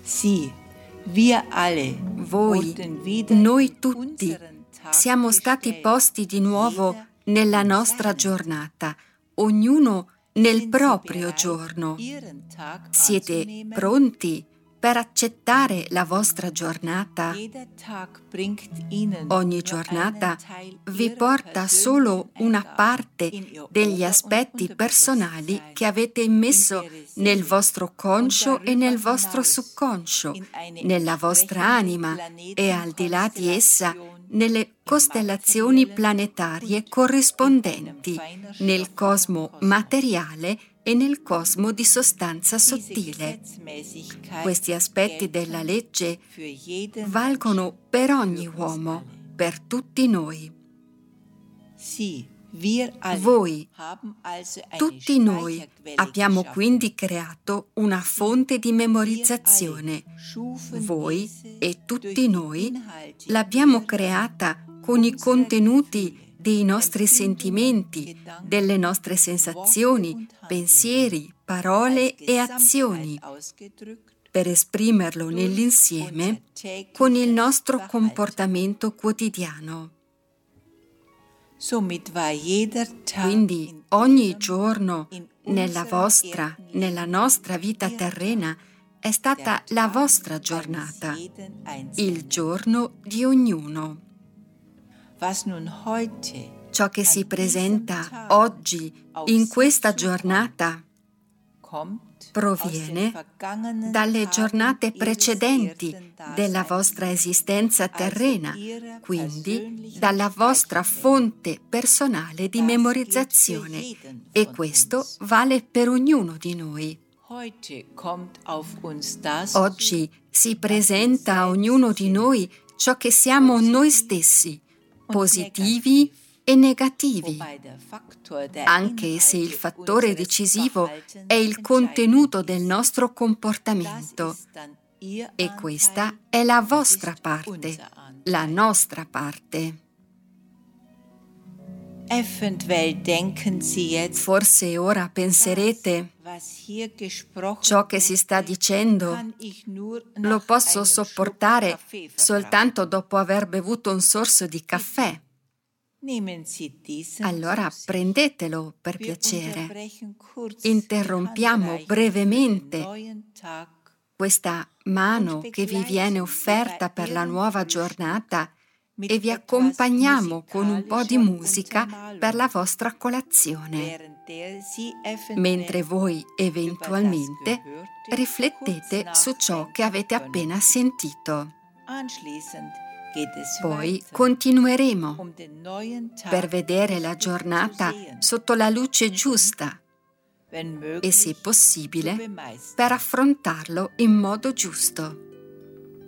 Sie, wir alle, Voi, noi tutti, siamo stati posti di nuovo nella nostra giornata, ognuno nel proprio giorno. Siete pronti per accettare la vostra giornata? Ogni giornata vi porta solo una parte degli aspetti personali che avete immesso nel vostro conscio e nel vostro subconscio, nella vostra anima e al di là di essa nelle costellazioni planetarie corrispondenti, nel cosmo materiale e nel cosmo di sostanza sottile. Questi aspetti della legge valgono per ogni uomo, per tutti noi. Voi, tutti noi, abbiamo quindi creato una fonte di memorizzazione. Voi e tutti noi l'abbiamo creata con i contenuti dei nostri sentimenti, delle nostre sensazioni, pensieri, parole e azioni, per esprimerlo nell'insieme con il nostro comportamento quotidiano. Quindi ogni giorno nella nostra vita terrena è stata la vostra giornata, il giorno di ognuno. Ciò che si presenta oggi, in questa giornata, proviene dalle giornate precedenti della vostra esistenza terrena, quindi dalla vostra fonte personale di memorizzazione, e questo vale per ognuno di noi. Oggi si presenta a ognuno di noi ciò che siamo noi stessi, positivi e negativi, anche se il fattore decisivo è il contenuto del nostro comportamento. E questa è la vostra parte, la nostra parte. Forse ora penserete: ciò che si sta dicendo lo posso sopportare soltanto dopo aver bevuto un sorso di caffè. Allora prendetelo per piacere. Interrompiamo brevemente questa mano che vi viene offerta per la nuova giornata e vi accompagniamo con un po' di musica per la vostra colazione, mentre voi eventualmente riflettete su ciò che avete appena sentito. Poi continueremo per vedere la giornata sotto la luce giusta e, se possibile, per affrontarlo in modo giusto.